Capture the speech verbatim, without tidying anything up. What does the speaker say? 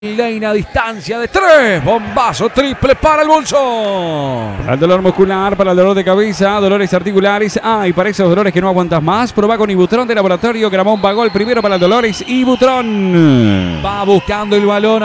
Leina a distancia de tres. Bombazo triple para el bolso. Para el dolor muscular, para el dolor de cabeza, dolores articulares. Ah, y para esos dolores que no aguantas más, probá con Ibutron de Laboratorio Gramón Pagó el primero para dolores Ibutron. Va buscando el balón.